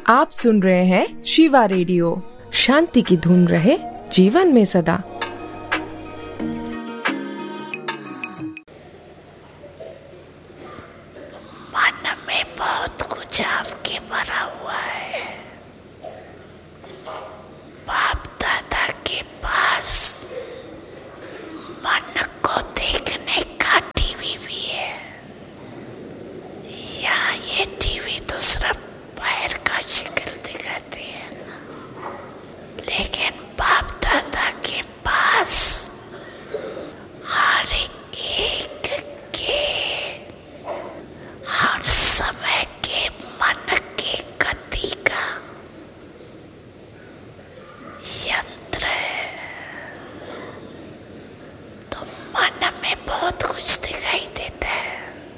आप सुन रहे हैं शिवा रेडियो। शांति की धुन रहे जीवन में सदा। मन में बहुत कुछ आपके भरा हुआ है। बाप दादा के पास मन को देखने का टीवी भी है। या ये टीवी तो सिर्फ बाहर का शक्ल दिखाते हैं ना, लेकिन बाप दादा के पास हर एक के हर समय के मन के गति का यंत्र है। तो मन में बहुत कुछ दिखाई देता है।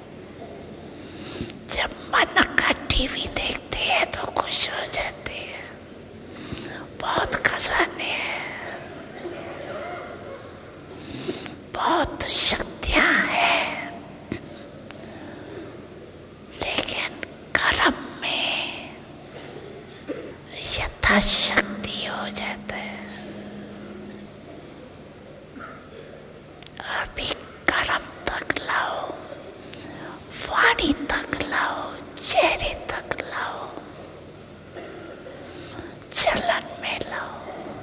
जब मन का टीवी देखते हैं तो खुश हो जाते हैं। बहुत खजाने हैं, बहुत शक्तियां हैं, लेकिन कर्म में यथाशक्ति हो जाता है। अभी कर्म तक लाओ, वाणी तक लाओ, चेहरे तक लाओ, चलन में लाओ।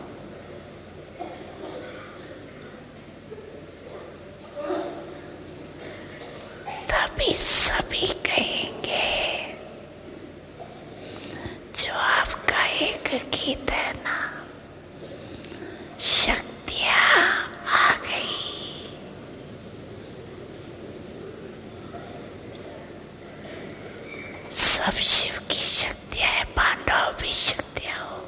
तभी सभी कहेंगे जो आपका एक गीत है ना, शक्तियां आ गई। सब शिव की शक्तियां है, पांडव भी शक्तियां हो।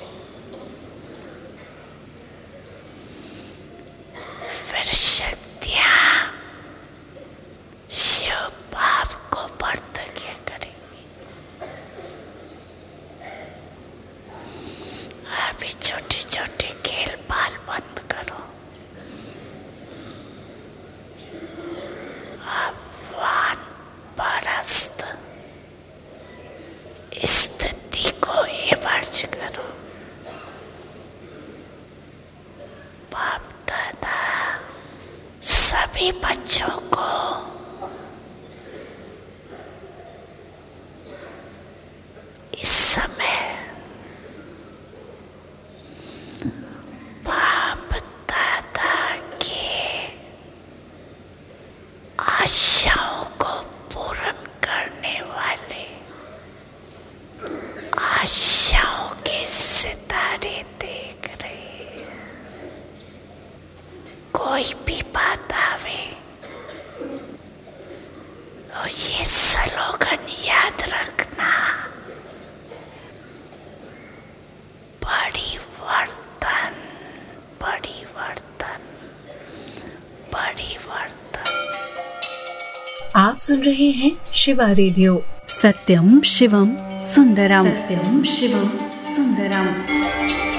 फिर शक्तियां शिव बाप को प्रतिज्ञा करेंगी। अभी छोटे छोटे खेल बाल बंद करो। अब वानप्रस्थ स्थिति को एवर्ज करो। बाप दादा सभी बच्चों को इस समय बाप दादा के आशाओं को पूर्ण करने वाले आशाओं के सितारे देख रहे हैं। कोई भी बात आवे और ये स्लोगन याद रखना, परिवर्तन, परिवर्तन, परिवर्तन। आप सुन रहे हैं शिवा रेडियो। सत्यम शिवम सुंदरम, सत्यम शिवम सुंदरम।